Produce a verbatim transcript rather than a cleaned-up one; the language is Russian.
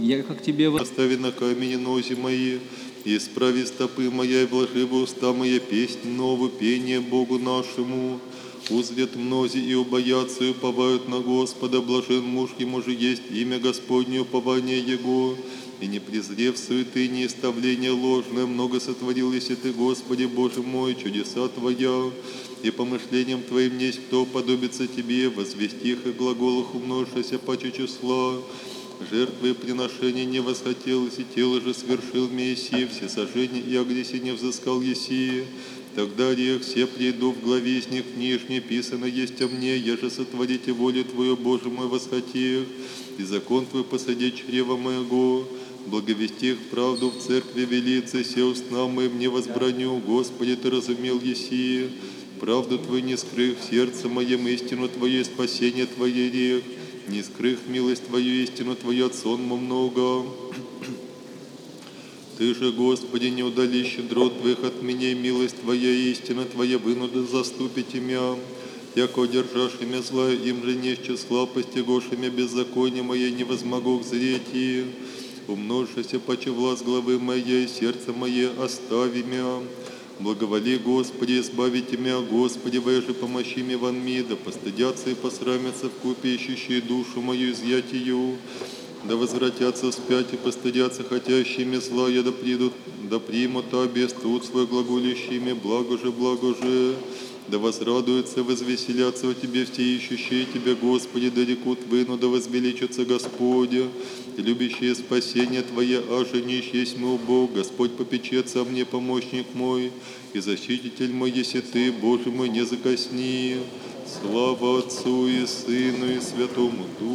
я как тебе во... Остави на камени ноги мои, и исправи стопы моя, и вложи в уста моя песнь новую, пение Богу нашему. Узрят мнози и убоятся, и уповают на Господа, блажен муж, ему же есть имя Господне, упование Его. И не презрев суеты, не оставление ложное, много сотворил, если Ты, Господи, Боже мой, чудеса Твоя. И помышлением Твоим есть кто подобится Тебе, возвести их и глаголах умножившися паче числа. Жертвы и приношения не восхотелось, и тело же свершил Мессия, все сожжения и агрессии не взыскал Еси. Тогда рех все приду в главе из них нижней, писано есть о мне, я же сотворите волю Твою, Боже мой, восхотех, и закон Твой посадить чрева моего. Благовести их правду в церкви велицы, се устна моим не возбраню, Господи, Ты разумел Еси. Правду Твою не скрых в сердце моем, истину Твою и спасение Твое рех. Не скрых милость Твою, истину Твою от сонма много. Ты же, Господи, не удали щедрот Твоих от меня, и милость Твоя, и истина Твоя вынуда заступить имя. Яко держашь имя зла, им же не из числа, постигошь имя беззакония мое, не возмогу взреть и умножься паче власть главы моей, сердце мое остави мя. Благоволи, Господи, избавить имя, Господи, же помощи мне ван ми, да постыдятся и посрамятся в купе, ищущие душу мою, изъять ее. Да возвратятся вспять и постыдятся хотящими зла, я да придут, да примут обест труд свой глаголющими, благо же, благо же. Да возрадуются, возвеселятся у Тебе все ищущие Тебя, Господи, да рекут выну, да возвеличится Господи, и любящие спасение Твое, аже нищ есть мой Бог, Господь попечется о мне, помощник мой, и защититель мой, если Ты, Боже мой, не закосни. Слава Отцу и Сыну и Святому Духу.